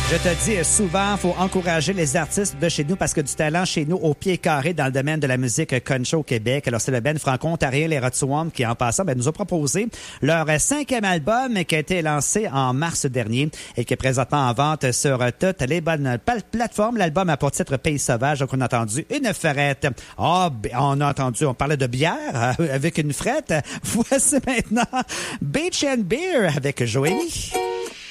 Je te dis souvent, faut encourager les artistes de chez nous parce que du talent chez nous au pied carré dans le domaine de la musique country au Québec. Alors, c'est le band franco-ontarien, les Rod Swamp, qui en passant nous a proposé leur 5e album qui a été lancé en mars dernier et qui est présentement en vente sur toutes les bonnes plateformes. L'album a pour titre Pays sauvage, donc on a entendu une frette. On parlait de bière avec une frette. Voici maintenant Beach and Beer avec Joanie.